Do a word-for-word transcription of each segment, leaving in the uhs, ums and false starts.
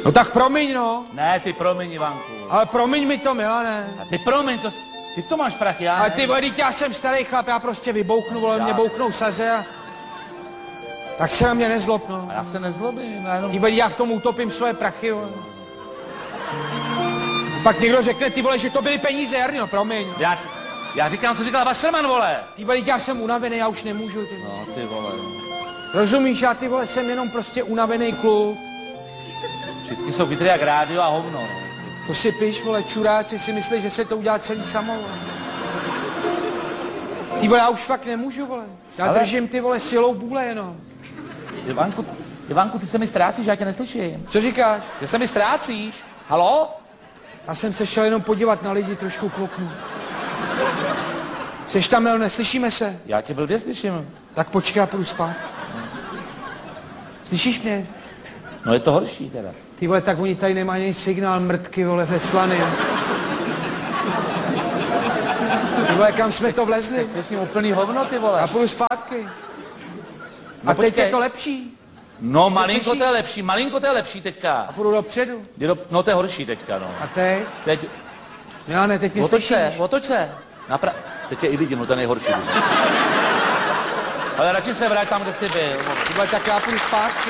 No tak promiň, no. Ne, ty promiň, Ivanku. Ale promiň mi to, Milane. A ty promiň, to, ty v tom máš prachy, já Ale ne. ty vole, já jsem starý chlap, já prostě vybouchnu, vole, Já. mě bouchnou saze a... Tak se na mě nezlob, no. A já se nezlobím, já jenom... Ty vole, já v tom utopím svoje prachy, vole. Pak někdo řekne, ty vole, že to byly peníze, Jarno, promiň. Já, já říkám, co říkal Wasserman, vole. Ty vole, já jsem unavený, já už nemůžu, ty vole. No, ty vole. Rozumíš, já ty vole, jsem jenom prostě unavený kluk. Vždycky jsou chytrý jak rádio a hovno. To si píš, vole, čuráci si myslí, že se to udělá celý samo, vole. Ty vole, já už fakt nemůžu, vole. Já Ale... držím ty vole silou vůle jenom. Ivanku, Ivanku, ty se mi ztrácíš, já tě neslyším. Co říkáš? Ty se mi ztrácíš. Halo? Já jsem se šel jenom podívat na lidi, trošku k oknu. Jseš tam, neslyšíme se? Já tě blbě slyším. Tak počkej, já půjdu spát. Slyšíš mě? No je to horší teda. Ty vole, tak oni tady nemají ani signál mrtky, vole, ve Slany. Ty vole, kam jsme to vlezli? Tak slyším úplný hovno, ty vole. Já půjdu zpátky. No A teď počkej. je to lepší. No malinko slyší? to je lepší, malinko to je lepší teďka. A půjdu dopředu. Jde do... No to je horší teďka, no. A teď? Teď, Já ne, teď mě otoč se, slyšíš. otoč se. Napra... Teď je i vidím, no to je nejhorší. Ale radši se vrať tam, kde jsi byl. Ty vole, tak já půjdu zpátky.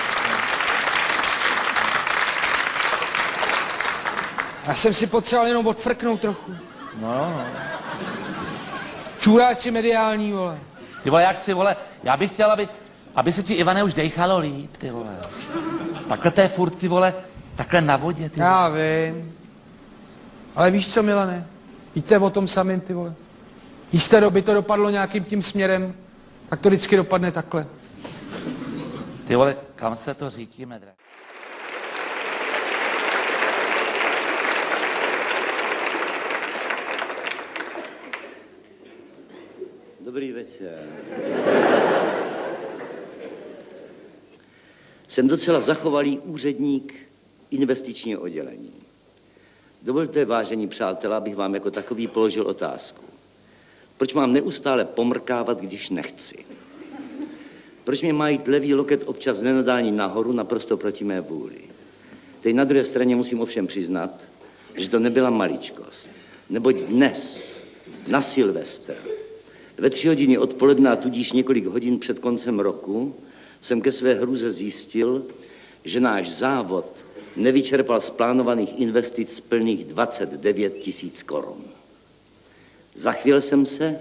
Já jsem si potřeboval jenom odfrknout trochu. No, no. Čuráci mediální, vole. Ty vole, já chci, vole, já bych chtěl, aby, aby se ti, Ivane, už dejchalo líp, ty vole. Takhle to je furt, ty vole, takhle na vodě, ty vole. Já vím. Ale víš co, Milane? Víte o tom samým, ty vole. Jisté doby to dopadlo nějakým tím směrem, tak to vždycky dopadne takhle. Ty vole, kam se to řítíme, drak? Dobrý večer. Jsem docela zachovalý úředník investičního oddělení. Dovolte, vážení přátelé, abych vám jako takový položil otázku. Proč mám neustále pomrkávat, když nechci? Proč mě má jít levý loket občas nenadání nahoru, naprosto proti mé vůli? Teď na druhé straně musím ovšem přiznat, že to nebyla maličkost. Neboť dnes, na Silvestr, ve tři hodiny odpoledne a tudíž několik hodin před koncem roku jsem ke své hrůze zjistil, že náš závod nevyčerpal z plánovaných investic plných dvacet devět tisíc korun. Zachvěl jsem se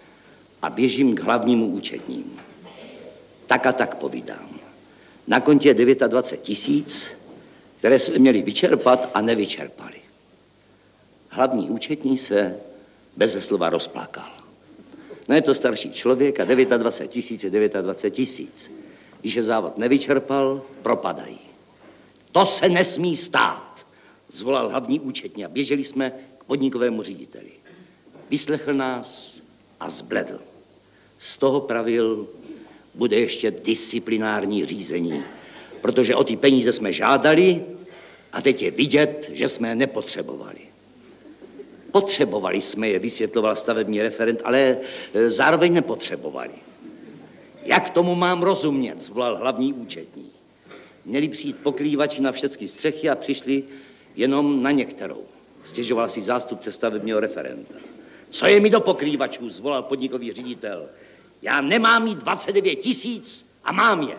a běžím k hlavnímu účetnímu. Tak a tak povídám. Na kontě je dvacet devět tisíc, které jsme měli vyčerpat a nevyčerpali. Hlavní účetní se beze slova rozplakal. No je to starší člověk a dvacet devět tisíc je dvacet devět tisíc. Když je závod nevyčerpal, propadají. To se nesmí stát, zvolal hlavní účetní a běželi jsme k podnikovému řediteli. Vyslechl nás a zbledl. Z toho pravil, bude ještě disciplinární řízení, protože o ty peníze jsme žádali a teď je vidět, že jsme je nepotřebovali. Potřebovali jsme je, vysvětloval stavební referent, ale e, zároveň nepotřebovali. Jak tomu mám rozumět, zvolal hlavní účetní. Měli přijít pokrývači na všechny střechy a přišli jenom na některou. Stěžoval si zástupce stavebního referenta. Co je mi do pokrývačů, zvolal podnikový ředitel. Já nemám mít dvacet devět tisíc a mám je.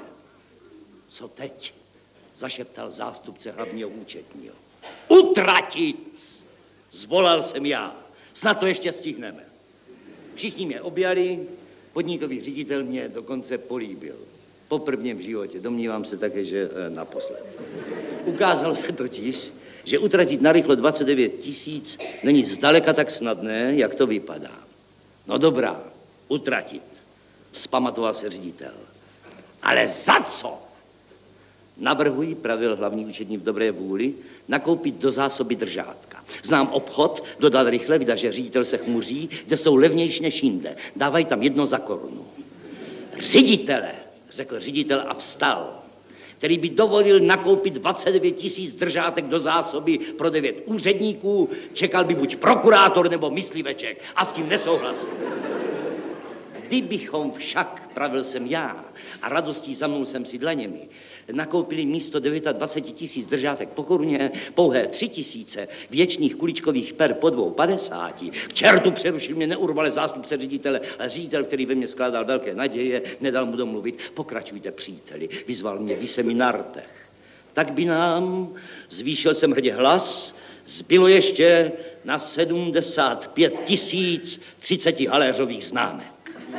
Co teď? Zašeptal zástupce hlavního účetního. Utratit! Zvolal jsem já. Snad to ještě stihneme. Všichni mě objali, podnikový ředitel mě dokonce políbil. Poprvně v životě, domnívám se také, že naposled. Ukázalo se totiž, že utratit narychlo dvacet devět tisíc není zdaleka tak snadné, jak to vypadá. No dobrá, utratit, vzpamatoval se ředitel. Ale za co? Navrhuji, pravil hlavní účetní v dobré vůli, nakoupit do zásoby držátka. Znám obchod, dodal rychle, vida, že ředitel se chmuří, kde jsou levnější než jinde. Dávají tam jedno za korunu. Ředitele, řekl ředitel a vstal, který by dovolil nakoupit dvacet devět tisíc držátek do zásoby pro devět úředníků, čekal by buď prokurátor nebo mysliveček a s tím nesouhlasil. Kdybychom však, pravil jsem já, a radostí zamnul jsem si dlaněmi, nakoupili místo dvacet devět tisíc držátek po koruně, pouhé tři tisíce věčných kuličkových per po dvou padesáti. K čertu přerušil mě neurvale zástupce ředitele, ale ředitel, který ve mně skládal velké naděje, nedal mu domluvit. Pokračujte, příteli, vyzval mě, vy seminártech. Tak by nám, zvýšil jsem hrdě hlas, zbylo ještě na sedmdesát pět tisíc třiceti haléřových známek.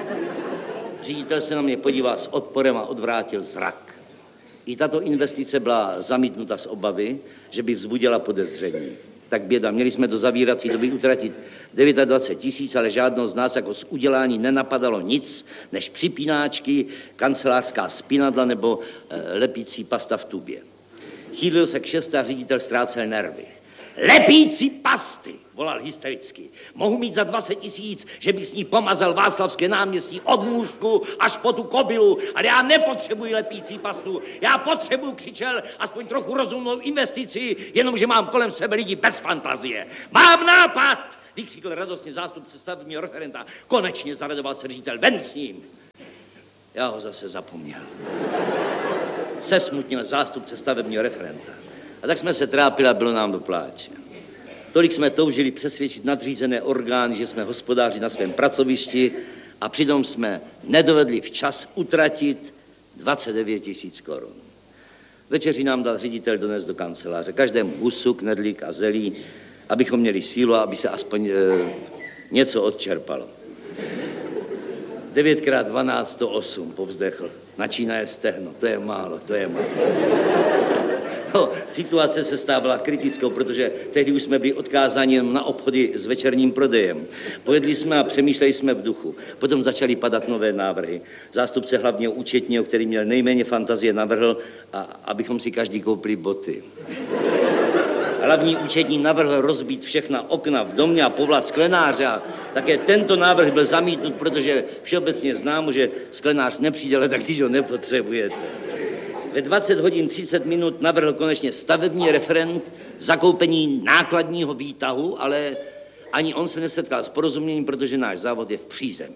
Ředitel se na mě podíval s odporem a odvrátil zrak. I tato investice byla zamítnuta z obavy, že by vzbudila podezření. Tak běda, měli jsme do zavírací doby utratit dvacet devět tisíc, ale žádnou z nás jako z udělání nenapadalo nic, než připínáčky, kancelářská spinadla nebo e, lepící pasta v tubě. Chýlil se k šesté a ředitel ztrácel nervy. Lepící pasty, volal hystericky. Mohu mít za dvacet tisíc, že bych s ní pomazal Václavské náměstí od Můstku až po tu Kobylu, ale já nepotřebuji lepící pastu. Já potřebuji, křičel, aspoň trochu rozumnou investici, jenomže mám kolem sebe lidi bez fantazie. Mám nápad, vykřikl radostně zástupce stavebního referenta. Konečně zaradoval se ředitel, ven s ním. Já ho zase zapomněl. Sesmutnil zástupce stavebního referenta. A tak jsme se trápili a bylo nám do pláče. Tolik jsme toužili přesvědčit nadřízené orgány, že jsme hospodáři na svém pracovišti a přitom jsme nedovedli včas utratit dvacet devět tisíc korun. Večeři nám dal ředitel dones do kanceláře. Každému husu, knedlík a zelí, abychom měli sílu a aby se aspoň e, něco odčerpalo. devět krát dvanáct, sto osm, povzdechl. Načínaje stehno, to je málo, to je málo. No, situace se stávala kritickou, protože tehdy už jsme byli odkázáni jen na obchody s večerním prodejem. Pojedli jsme a přemýšleli jsme v duchu. Potom začaly padat nové návrhy. Zástupce hlavního účetního, který měl nejméně fantazie, navrhl, a, abychom si každý koupili boty. Hlavní účetní navrhl rozbít všechna okna v domě a povolat sklenáře. Také tento návrh byl zamítnut, protože všeobecně známo, že sklenář nepřijde, ale tak když ho nepotřebujete. Ve dvacet hodin třicet minut navrhl konečně stavební referent zakoupení nákladního výtahu, ale ani on se nesetkal s porozuměním, protože náš závod je v přízemí.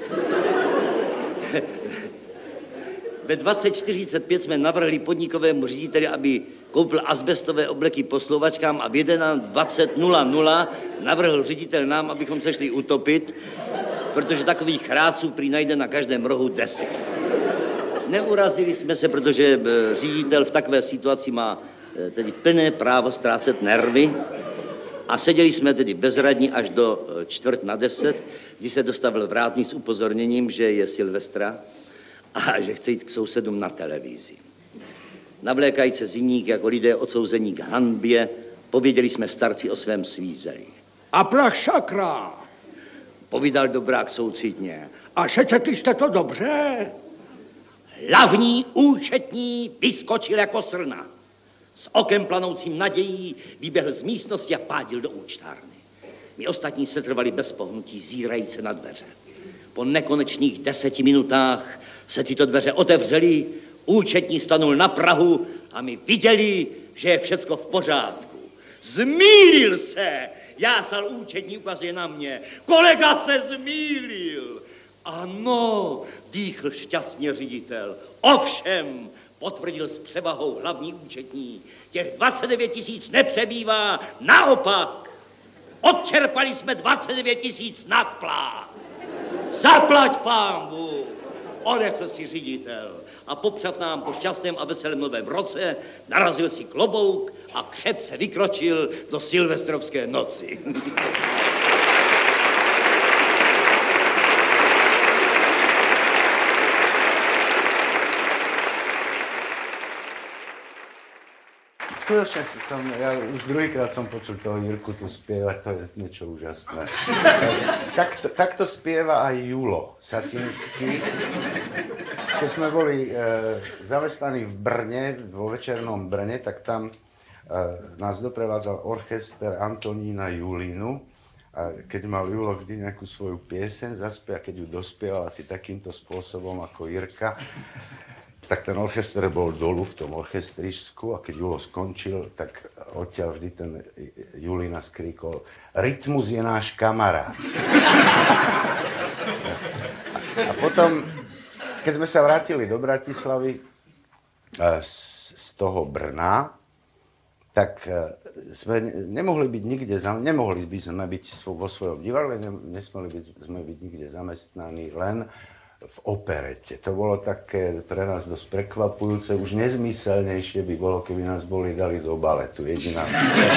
Ve dvacet čtyřicet pět jsme navrhli podnikovému řediteli, aby koupil asbestové obleky poslovačkám a v dvacet jedna navrhl ředitel nám, abychom se šli utopit, protože takových chráců prý najde na každém rohu deset. Neurazili jsme se, protože ředitel v takové situaci má tedy plné právo ztrácet nervy a seděli jsme tedy bezradní až do čtvrt na deset, kdy se dostavil vrátný s upozorněním, že je Silvestra a že chce jít k sousedům na televizi. Navlékají se zimník jako lidé odsouzení k hanbě, pověděli jsme starci o svém svízeli. A plach sakra, Povídal dobrák soucitně. a sečetli jste to dobře? Hlavní účetní vyskočil jako srna. S okem planoucím nadějí vyběhl z místnosti a pádil do účtárny. My ostatní se trvali bez pohnutí, zírajíce na dveře. Po nekonečných deseti minutách se tyto dveře otevřely, účetní stanul na prahu a my viděli, že je všecko v pořádku. Zmýlil se! Jásal účetní, ukazuje na mě. Kolega se zmýlil! Ano, dýchl šťastně ředitel. Ovšem, potvrdil s převahou hlavní účetní, těch dvacet devět tisíc nepřebývá, naopak. Odčerpali jsme dvacet devět tisíc nadplát. Zaplať pánbu, odechl si ředitel a popřav nám po šťastném a veselém novém roce, narazil si klobouk a křepce vykročil do silvestrovské noci. Skutočne som, ja už druhýkrát som počul toho Jirku tu spievať, to je niečo úžasné. Takto, takto spieva aj Julo Satinský. Keď sme boli e, zamestnaní v Brne, vo večernom Brne, tak tam e, nás doprevádzal orchester Antonína Julinu. A keď mal Julo vždy nejakú svoju pieseň, zaspia, keď ju dospieval asi takýmto spôsobom ako Jirka, tak ten orchester bol dolu v tom orchestrisku a keď Julo skončil, tak odtiaľ vždy ten Julina skríkol: Rytmus je náš kamarát. A potom, keď sme sa vrátili do Bratislavy z, z toho Brna, tak sme nemohli byť nikde, nemohli by sme byť vo svojom divadle, nesmeli by sme byť nikde zamestnaní, len v operete. To bolo také pre nás dosť prekvapujúce, už nezmyselnejšie by bolo, keby nás boli dali do baletu. Jediná.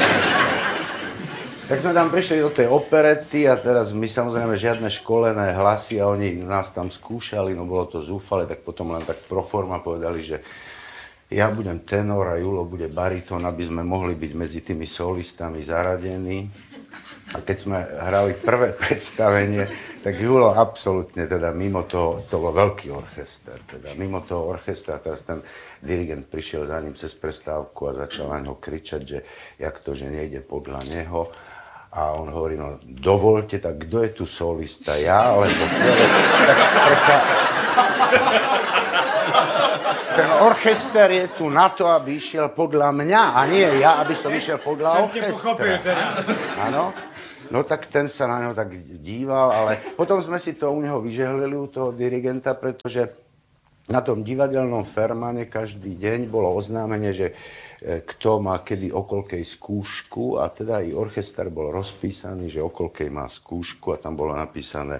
Tak sme tam prišli do tej operety a teraz my samozrejme žiadne školené hlasy a oni nás tam skúšali, no bolo to zúfale, tak potom len tak pro forma povedali, že ja budem tenor a Julo bude baritón, aby sme mohli byť medzi tými solistami zaradení. A keď sme hrali prvé predstavenie, tak Julo absolútne teda mimo toho, to bol veľký orchester, teda mimo toho orchestra, teraz ten dirigent prišiel za ním cez prestávku a začal na ňo kričať, že jak to, že nejde podľa neho. A on hovorí, no dovolte, tak kto je tu solista? Ja, alebo tak predsa... Ten orchester je tu na to, aby išiel podľa mňa, a nie ja, aby som išiel podľa orchestra. Áno? No tak ten sa na ňo tak díval, ale potom sme si to u neho vyžehlili, u toho dirigenta, pretože na tom divadelnom Fermane každý deň bolo oznámenie, že kto má kedy okolkej skúšku, a teda i orchester bol rozpísaný, že okolkej má skúšku a tam bolo napísané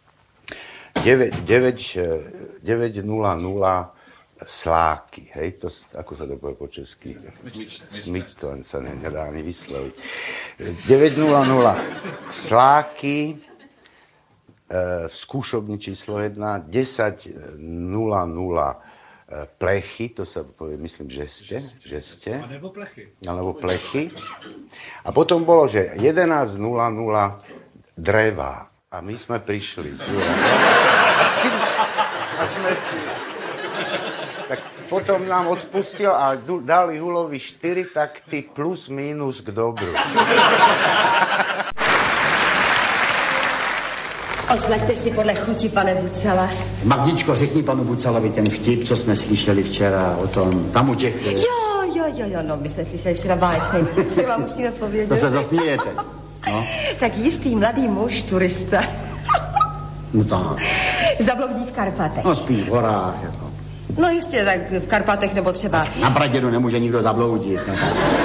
deväť nula nula Sláky, hej, to, ako sa to povie po česky? Smyč, to sa ne, nedá ani vysloviť. deväť nula nula Sláky, e, v skúšobni číslo jedna, desať nula nula Plechy, to sa povie, myslím, žeste, žeste. Alebo plechy. Alebo plechy. A potom bolo, že jedenásť nula nula Drevá. A my sme prišli. A sme si... Tak potom nám odpustil a dali Julovi štyri takty plus minus k dobru. Oslaďte si podle chuti, pane Bucala. Magdičko, řekni panu Bucalovi ten vtip, co jsme slyšeli včera o tom, tam u těch... Jo, jo, jo, jo, no, my jsme slyšeli včera báječný vtip, vám musíme povědět. To se zasmějete. No. Tak jistý mladý muž, turista. No tak. Zabloudí v Karpatech. No spíš v horách, jako. No jistě, tak v Karpatech nebo třeba... Na Pradědu nemůže nikdo zabloudit. No,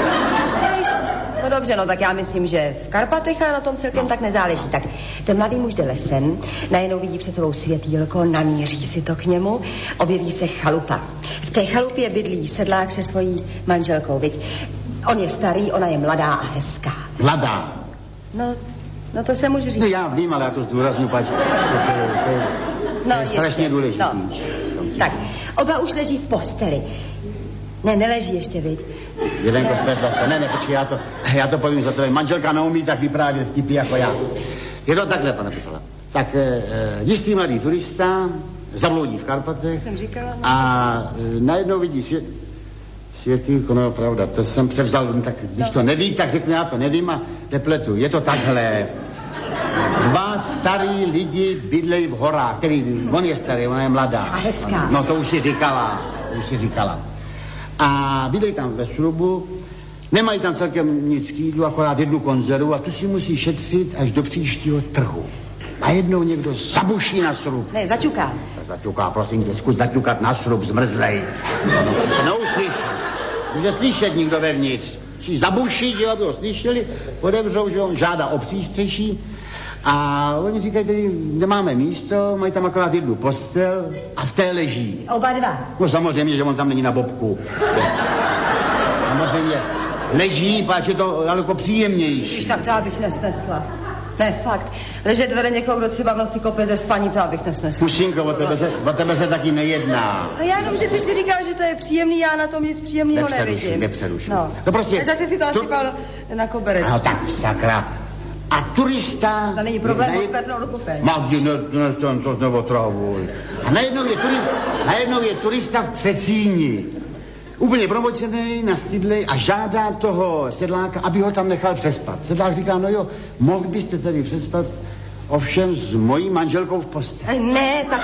no dobře, no tak já myslím, že v Karpatech a na tom celkem no. tak nezáleží. Tak ten mladý muž jde lesem, najednou vidí před sebou světýlko, namíří si to k němu, objeví se chalupa. V té chalupě bydlí sedlák se svojí manželkou, viď? On je starý, ona je mladá a hezká. Mladá? No, no to se může říct. No já vím, ale já to zdůraznu, pač. To, to, to, to, no, je ještě. strašně důležitý. No. Tak, oba už leží v posteli. Ne, neleží ještě, viď? Jelenko, zpětla se. Ne, ne, počkej, já to, já to povím za tebe. Manželka neumí tak vyprávět vtipy jako já. Je to takhle, pane Bucala. Tak e, jistý mladý turista zabloudí v Karpatech. Jsem říkala. No. A e, najednou vidí svě, světýlko, no pravda, to jsem převzal, tak když no. to neví, tak řeknu, já to nevím a nepletu. Je to takhle. Dva starý lidi bydlejí v horách, který, on je starý, ona je mladá. A hezká. No to už si říkala, to už si říkala. A bydlejí tam ve srubu, nemají tam celkem nic k jídlu, akorát jednu konzervu a tu si musí šetřit až do příštího trhu. Najednou někdo zabuší na srub. Ne, zaťuká. Zaťuká, prosím tě, zkus zaťukat na srub, zmrzlej. No, to neuslyší. Může slyšet nikdo vevnitř. Si zabuší, že aby ho slyšeli, podevřou, že on žádá o přístřeší. A oni říkají, tady nemáme místo, mají tam akorát jednu postel a v té leží. Oba dva. No samozřejmě, že on tam není na bobku. Samozřejmě leží, páč je to daleko příjemnější. Ježiš, tak to já bych nesnesla. Ne, fakt. Ležet vede někoho, kdo třeba v noci kope ze spaní, to já bych nesnesla. Pušinko, o tebe se, o tebe se taky nejedná. A já jenom, že ty si říkal, že to je příjemný, já na tom nic příjemného nevidím. Nepřerušu, no. no prostě... A zase si to nasypal tu... na koberec. No tak, sakra. A turista... To není problém, ne... odpětnou do kopeň. Magdi, ne, ne, to, to neotravuj. A najednou je, turista, najednou je turista v Třecíni. Úplně promočený, nastydlej a žádá toho sedláka, aby ho tam nechal přespat. Sedlák říká, no jo, mohl byste tady přespat, ovšem s mojí manželkou v posteli. Ne, tak...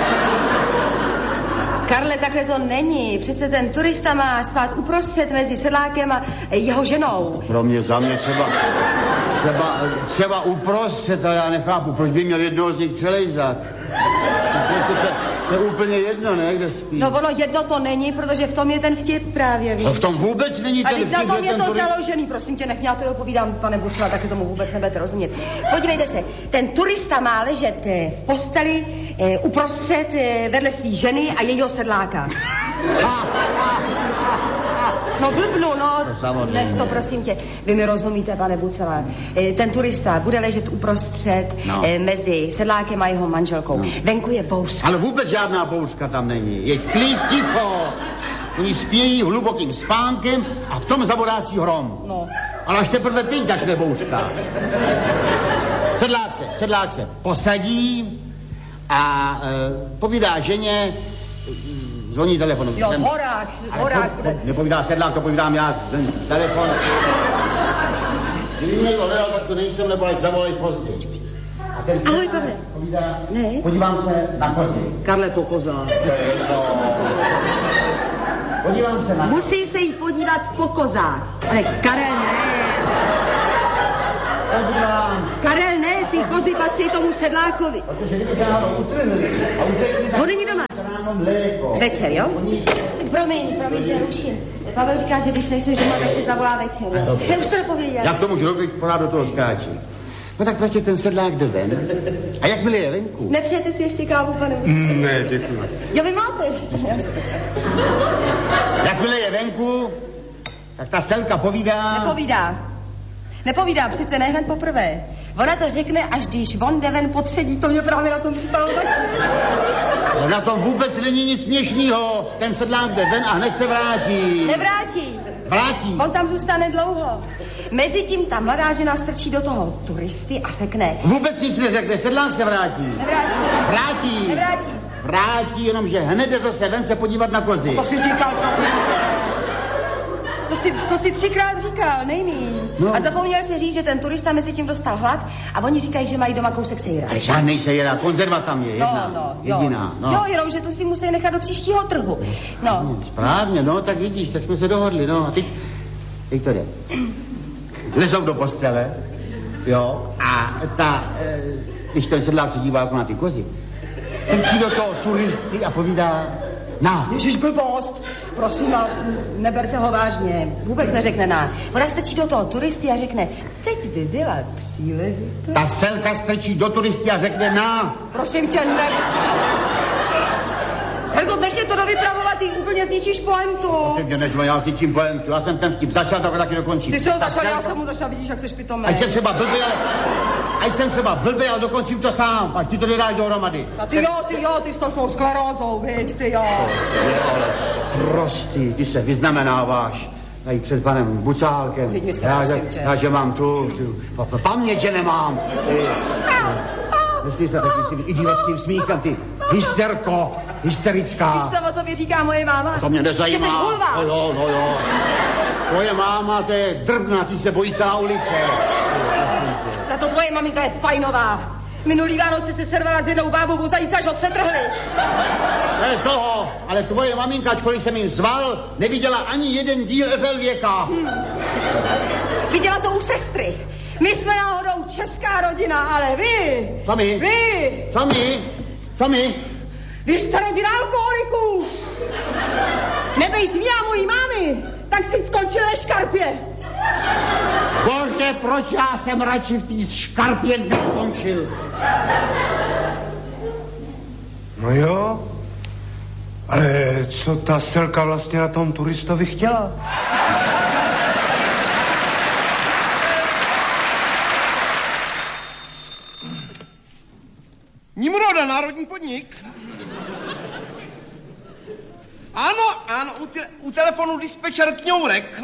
Karle, takhle to není. Přece ten turista má spát uprostřed mezi sedlákem a jeho ženou. Pro mě, za mě třeba, třeba, třeba uprostřed, ale já nechápu, proč by měl jednoho z nich přelejzat. to, to, to je úplně jedno, ne, kde spí. No ono jedno to není, protože v tom je ten vtip právě, víš. No v tom vůbec není ten vtip. A na tom je to turi... založený, prosím tě, nech mě, já to dopovídám, pane Bucela, taky tomu vůbec nebudete rozumět. Podívejte se, ten turista má ležet v posteli eh, uprostřed eh, vedle svý ženy a jejího sedláka. No blbnu, no, no nech to, prosím tě. Vy mi rozumíte, pane Bucela. Ten turista bude ležet uprostřed no. mezi sedlákem a jeho manželkou. No. Venku je bouřka. Ale vůbec žádná bouřka tam není. Je klid, ticho. Oni spějí hlubokým spánkem a v tom zavodácí hrom. No. Ale až teprve teď začne bouřka. Sedlák se, sedlák se posadí a e, povídá ženě, zvoní telefon. Jo, v horách, v horách. Po, po, nepovídá sedlák, to povídám já, telefon. Kdyby mě to hledal, tak to nejsem, nebo až zavolej později. A ten ahoj, Pavle. Povídá, ne? Podívám se na kozy. Karle, to koza. Podívám se na... Musí se jít podívat po kozách. Ale Karel, ne. Podívám. Karel, ne, ty kozy patří tomu sedlákovi. Protože kdyby se náhodou utrhli a utekli... On není doma. Večer, jo? Promiň, promiň, že ruším. Pavel říká, že když nejseš doma, takže zavolá večer, jo? Já už to nepověděl. Jak to můžu robit, pořád do toho skáčí. No tak prostě ten sedlák jde ven. A jak byli je venku? Nepřejete si ještě kávu, pane Bucela? Mm, ne, děkuji. Jo, vy máte ještě. Jak byli je venku, tak ta selka povídá... Nepovídá. Nepovídá, přece ne hned poprvé. Ona to řekne, až když on jde ven po třetí. To mě právě na tom připadalo vlastně. No na tom vůbec není nic směšného. Ten sedlák jde ven a hned se vrátí. Nevrátí. Vrátí. On tam zůstane dlouho. Mezitím ta mladá žena strčí do toho turisty a řekne... Vůbec nic neřekne, sedlák se vrátí. Nevrátí. Vrátí. Nevrátí. Vrátí, jenomže hned jde zase ven se podívat na kozy. To si říkal, prosím. To si, to si třikrát říkal, nejmíň. No. A zapomněl si říct, že ten turista mezi tím dostal hlad a oni říkají, že mají doma kousek sejra. Ale žádnej sejra, konzerva tam je, jedna, no, no, jediná. No. Jo, jenom, že tu si musí nechat do příštího trhu. No. Správně, no, tak vidíš, tak jsme se dohodli, no. A teď, teď to jde. Lezou do postele, jo, a ta, e, když ten sedlák se dívá jako na ty kozy, strčí do toho turisty a povídá, na. Ježiš, blbost. Prosím vás, neberte ho vážně. Vůbec neřekne na. Ona strčí do toho turisty a řekne, teď by byla příležitost. Ta selka strčí do turisty a řekne na. Prosím tě, ne. Herko, nech to dovypravovat, ty úplně zničíš pointu. Prosím tě, než já zničím pointu. Já jsem ten vtip začal, tak ho taky dokončím. Ty jsi ho začal, selka... já jsem mu začal, vidíš, jak seš pitomý. Ať jsem třeba blbý, ale... Ať jsem třeba blbý, ale dokončím to sám. Ať ty to nedáš dohromady. A ty jo, ty jo, ty s tou svou sklerózou, viď, ty jo. Je ale prostý, ty se vyznamenáváš. Tady před panem Bucálkem. Já, že, já, že mám tu, tu paměť, že nemám. Nesmí se taky s idiotským smíchem, ty hysterko, hysterická. Víš, co o tobě říká moje máma? To mě nezajímá. Že jsi hulva. No jo, no jo. Tvoje máma, to je drbná, ty se bojí celá ulice. Za to tvoje maminka je fajnová. Minulý Vánoce se servala s jednou bábou o zajíce, až ho přetrhli. Ne toho, ale tvoje maminka, ačkoliv jsem jim zval, neviděla ani jeden díl F L věka. Hmm. Viděla to u sestry. My jsme náhodou česká rodina, ale vy... Co my? Vy! Co my? Co my? Vy jste rodina alkoholiků. Nebejt mě a mojí mámy, tak si skončil ve škarpě. Bože, proč já jsem radši v té škarpě neskončil? No jo, ale co ta selka vlastně na tom turistovi chtěla? Nimroda, národní podnik. Ano, ano, u, te- u telefonu dispečer Kňourek.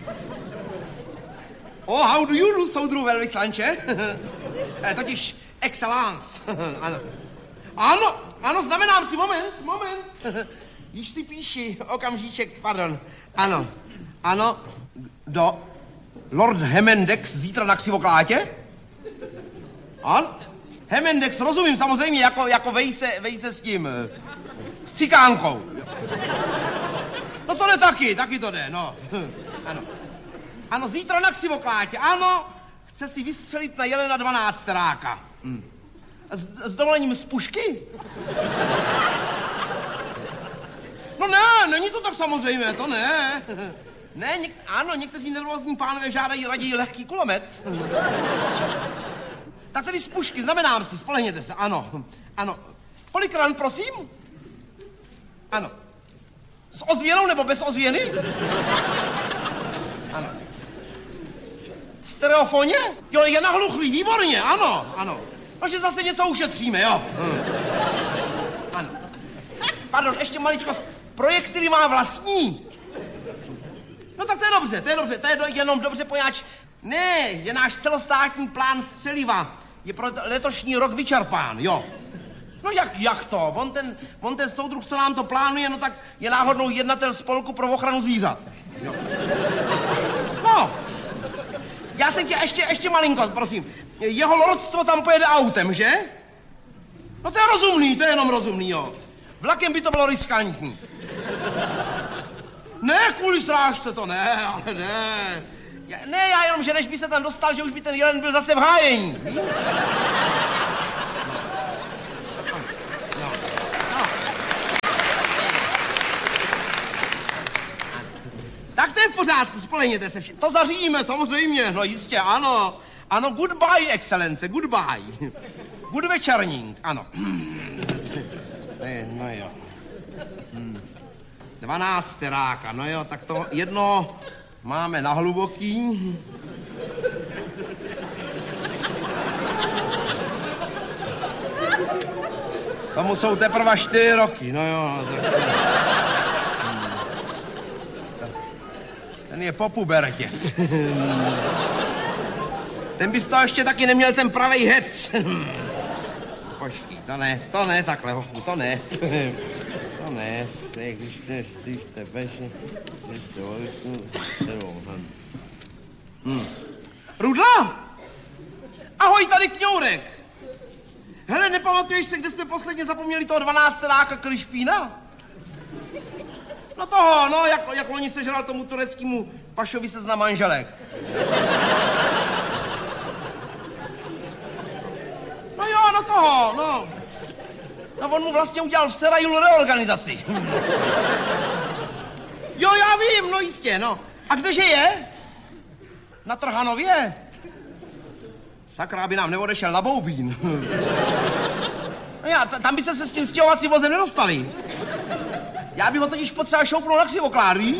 Oh, how do you do, soudru velvyslanče? eh, totiž excellence. Ano. Ano, ano, znamenám si, moment, moment. Již si píši, okamžíček, pardon. Ano, ano, do Lord Hemendex zítra na Ksivoklátě? Ano, Hemendex, rozumím, samozřejmě, jako, jako vejce, vejce s tím, s cikánkou. No to jde taky, taky to jde, no. Ano. Ano, zítra na Ksivoklátě, ano, chce si vystřelit na Jelena dvanácteráka. Hm. S, s dovolením z pušky? No ne, není to tak samozřejmě, to ne. Ne, něk, ano, někteří nervózní pánové žádají raději lehký kulomet. Tak tedy z pušky, znamenám si, spolehněte se, ano, ano. Kolik ran, prosím? Ano. S ozvěnou nebo bez ozvěny? Ano. Stereofoně? Jo, je nahluchlý, výborně, ano, ano. No, že zase něco ušetříme, jo. Hmm. Ano. Pardon, ještě maličkost. Projektily má vlastní. No tak to je dobře, to je dobře, to je do, jenom dobře pojáč. Ne, je náš celostátní plán střeliva. Je pro letošní rok vyčerpán, jo. No jak, jak to? On ten, on ten soudruh, co nám to plánuje, no tak je náhodnou jednatel spolku pro ochranu zvířat. Jo. No, já jsem tě ještě, ještě malinko, prosím. Jeho lordstvo tam pojede autem, že? No to je rozumný, to je jenom rozumný, jo. Vlakem by to bylo riskantní. Ne, kvůli strážce to ne, ale ne. Já, ne, já jenom, že než by se tam dostal, že už by ten jelen byl zase v hájení. No. No. No. Tak to je v pořádku, spolehněte se všichni. To zařídíme, samozřejmě, no jistě, ano. Ano, goodbye, excelence, goodbye. Good večerník, ano. No jo. Dvanácteráka, no jo, tak to jedno máme na hluboký. Tomu jsou teprve čtyři roky, no jo. Tak... Ten je po pubertě. Ten bys to ještě taky neměl ten pravej hec. Počkej, to ne, to ne takhle, hochu, to ne. To ne, to je, když te, když te beže, když te odisnu, sebou. Hm. Rudla? Ahoj, tady Kňourek. Hele, nepamatuješ se, kde jsme posledně zapomněli toho dvanácteráka Krišpína? No toho, no, jak, jak loni sežral tomu tureckému pašovi se zna manželek. No jo, no toho, no. No on mu vlastně udělal v Serajulu reorganizaci. Jo, já vím, no jistě, no. A kdeže je? Na Trhanově? Sakra, aby nám neodešel na Boubín. No já, tam byste se s tím stěhovacím vozem nedostali. Já bych ho totiž potřeba šoupnout na křivoklád, víš?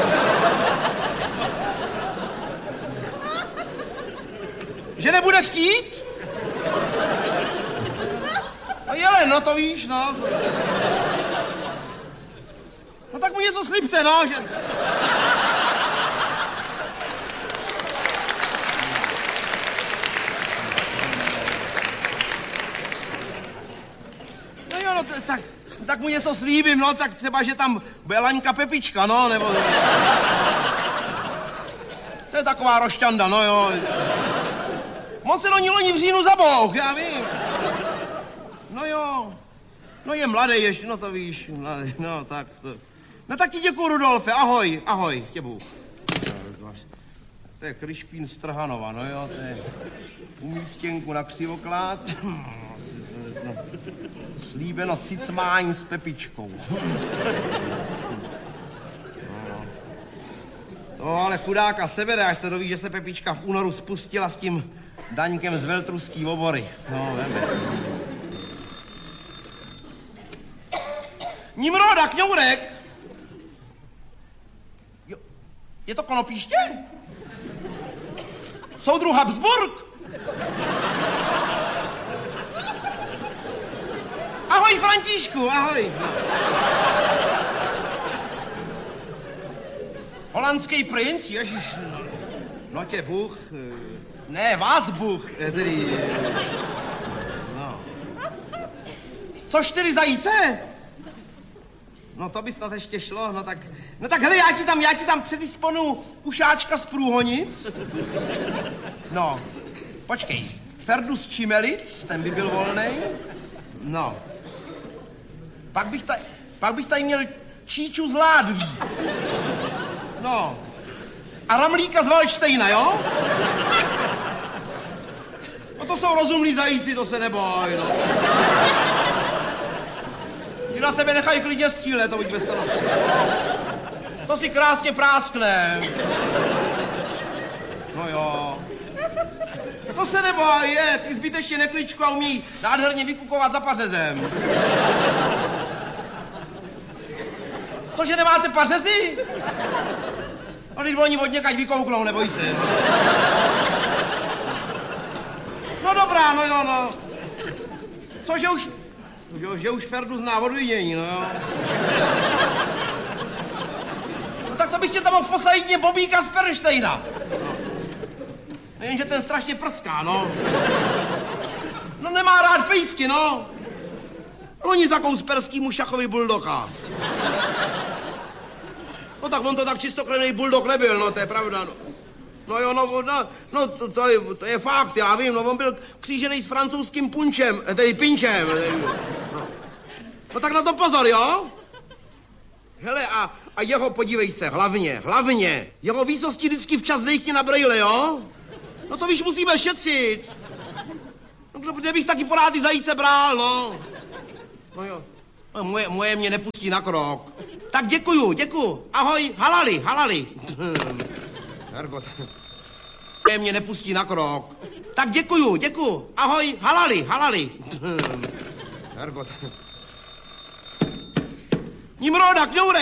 Že nebude chtít? No jele, no to víš, no. No tak mu něco slibte, no, že... No jo, no t- tak, tak mu něco slíbím, no, tak třeba, že tam bude Laňka Pepička, no, nebo... To je taková rošťanda, no jo. Moc se do ní loni v říjnu zabouch, já vím. No jo, no je mladý ještě, no to víš, mladý, no tak to. No tak ti děkuju, Rudolfe, ahoj, ahoj, tě Bůh. To je Krišpín z Trhanova, no jo, to je umístěnku na křivoklád. Slíbeno cicmání s Pepičkou. To ale chudáka sebere, až se doví, že se Pepička v únoru spustila s tím Daňkem z Veltruský obory. No, veme. Nimroda, Kňourek! Jo, je to Konopíště? Soudruh Habsburg? Ahoj, Františku, ahoj. Holandský princ, ježiš, no tě Bůh, ne, vás Bůh, tedy, no. Co čtyři zajíce? No to by snad ještě šlo, no tak, no tak hele, já ti tam, já ti tam předisponu ušáčka z Průhonic. No, počkej, Ferdus Čimelic, ten by byl volnej. No, pak bych, tady, pak bych tady měl Číču z Ládví. No, a Ramlíka z Valštejna, jo? No to jsou rozumní zajíci, to se neboj, no. Ti na sebe nechají klidně střílet, to buď bez starosti. To si krásně práskne. No jo. To se neboj, je, ty zbytečně nekličku a umí nádherně vykukovat za pařezem. Cože, nemáte pařezy? No, když oni od někaď vykouknou, neboj se. No dobrá, no jo, no. Cože už, že, že už Ferdu zná od vidění, no jo. No tak to bych tě tam mohl poslat jedině Bobíka z Pernštejna. No, jenže ten strašně prská, no. No nemá rád pejsky, no. Loni zakous perskýmu šachovi buldoka. No tak on to tak čistokrevný buldok nebyl, no to je pravda, no. No jo, no, no, no to, to, je, to je fakt, já vím, no on byl křížený s francouzským punčem, tedy pinčem. No. No tak na to pozor, jo? Hele, a, a jeho, podívej se, hlavně, hlavně, jeho výsosti vždycky včas dejchni na brejle, jo? No to víš, musíme šetřit. No kde bych taky porád ty zajíce bral, no. No jo, no, moje, moje mě nepustí na krok. Tak děkuju, děkuju. Ahoj, halali, halali. Hergot. Moje mě nepustí na krok. Tak děkuju, děkuju. Ahoj, halali, halali. Hergot. Nimroda, kňoure.